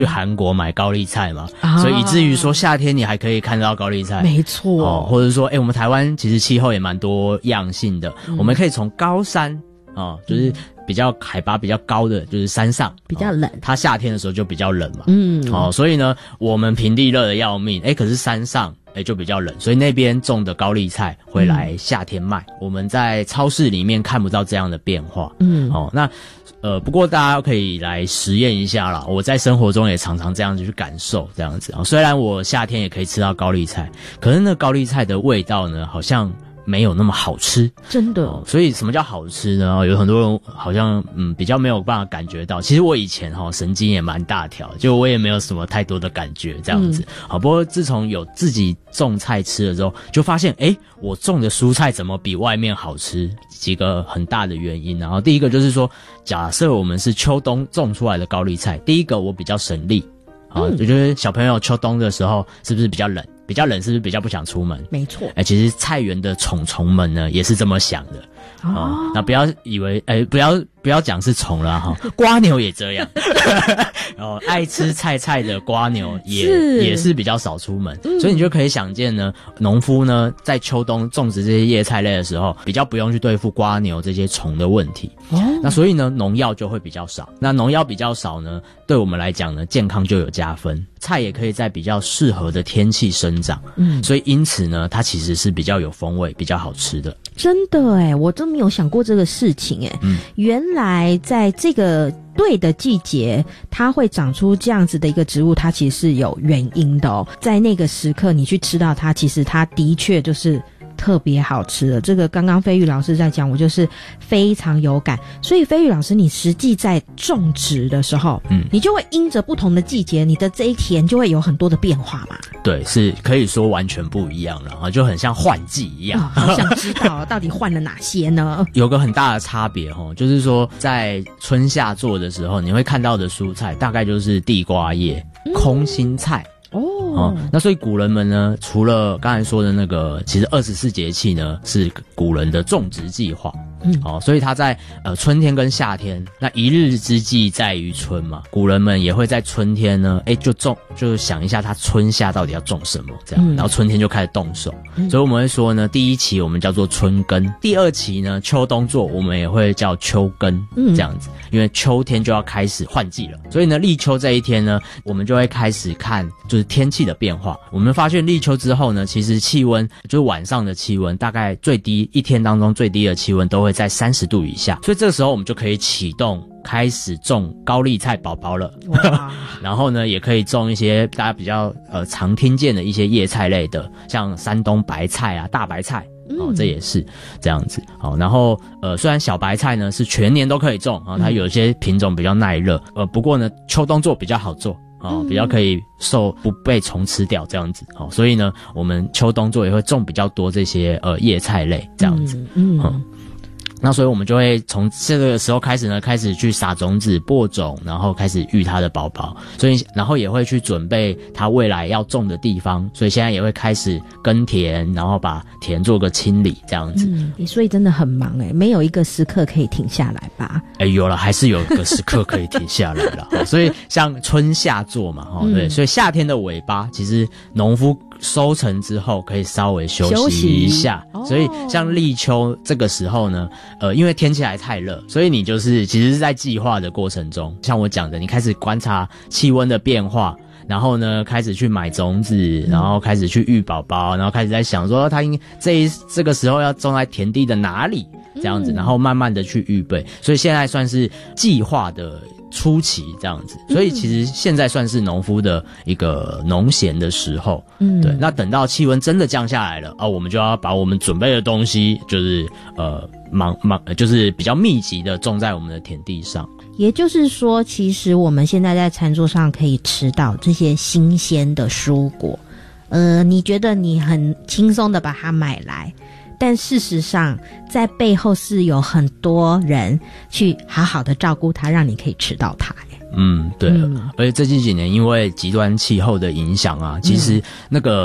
去韩国买高丽菜嘛，所以以至于说夏天你还可以看到高丽菜， 没错， 或者说我们台湾其实气候也蛮多样性的，我们可以从高山就是比较海拔比较高的，就是山上比较冷， 它夏天的时候就比较冷嘛，所以呢我们平地热得要命，可是山上就比较冷，所以那边种的高丽菜会来夏天卖，我们在超市里面看不到这样的变化。那不过大家可以来实验一下啦，我在生活中也常常这样子去感受这样子虽然我夏天也可以吃到高丽菜，可是那高丽菜的味道呢好像没有那么好吃， 真的所以什么叫好吃呢？有很多人好像比较没有办法感觉到。其实我以前神经也蛮大条，就我也没有什么太多的感觉这样子。不过自从有自己种菜吃了之后，就发现我种的蔬菜怎么比外面好吃？几个很大的原因。然后第一个就是说，假设我们是秋冬种出来的高丽菜，第一个我比较省力。我觉得小朋友秋冬的时候是不是比较冷？比较冷是不是比较不想出门？ 没错。 其实菜园的虫们呢也是这么想的。那不要以为不要讲是虫了蝸牛也这样。爱吃菜的蝸牛也是比较少出门，所以你就可以想见呢，农夫呢在秋冬种植这些叶菜类的时候，比较不用去对付蝸牛这些虫的问题。那所以呢农药就会比较少。那农药比较少呢，对我们来讲呢健康就有加分。菜也可以在比较适合的天气生长，所以因此呢它其实是比较有风味比较好吃的。 真的我真没有想过这个事情原来在这个对的季节它会长出这样子的一个植物，它其实是有原因的在那个时刻你去吃到它，其实它的确就是特别好吃的。这个刚刚飞玉老师在讲，我就是非常有感。所以飞玉老师你实际在种植的时候你就会因着不同的季节，你的这一田就会有很多的变化嘛。 对，是可以说完全不一样了就很像换季一样。 好想知道到底换了哪些呢？ 有个很大的差别就是说在春夏做的时候，你会看到的蔬菜大概就是地瓜叶、空心菜。那所以古人们呢，除了刚才说的那个，其实24节气呢是古人的种植计划。所以他在春天跟夏天，那一日之计在于春嘛，古人们也会在春天呢就想一下他春夏到底要种什么这样，然后春天就开始动手。所以我们会说呢，第一期我们叫做春耕，第二期呢秋冬做我们也会叫秋耕这样子，因为秋天就要开始换季了。所以呢立秋这一天呢，我们就会开始看就是天气的变化。我们发现立秋之后呢，其实气温就是晚上的气温大概最低一天当中最低的气温都会在30度以下，所以这个时候我们就可以启动开始种高丽菜宝宝了。然后呢也可以种一些大家比较常听见的一些叶菜类的，像山东白菜啊、大白菜这也是这样子。然后虽然小白菜呢是全年都可以种它有些品种比较耐热，不过呢秋冬做比较好做比较可以不被虫吃掉这样子所以呢我们秋冬做也会种比较多这些叶菜类这样子。那所以我们就会从这个时候开始呢，开始去撒种子、播种，然后开始育它的宝宝。所以，然后也会去准备它未来要种的地方。所以现在也会开始耕田，然后把田做个清理，这样子。 所以真的很忙没有一个时刻可以停下来吧？ 有了，还是有个时刻可以停下来了。所以像春夏做嘛，对，所以夏天的尾巴，其实农夫收成之后可以稍微休息一下。所以像立秋这个时候呢，因为天气还太热，所以你就是其实是在计划的过程中，像我讲的，你开始观察气温的变化，然后呢开始去买种子，然后开始去育宝宝，然后开始在想说它这个时候要种在田地的哪里这样子，然后慢慢的去预备。所以现在算是计划的初期这样子，所以其实现在算是农夫的一个农闲的时候。对，那等到气温真的降下来了我们就要把我们准备的东西就是就是比较密集的种在我们的田地上。 也就是说，其实我们现在在餐桌上可以吃到这些新鲜的蔬果，你觉得你很轻松的把它买来，但事实上在背后是有很多人去好好的照顾它，让你可以吃到它。对，而且最近几年因为极端气候的影响其实那个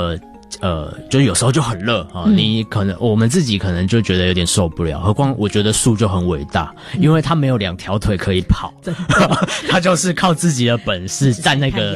就有时候就很热啊，你可能我们自己可能就觉得有点受不了，何况我觉得树就很伟大，因为它没有2条腿可以跑，它就是靠自己的本事站那个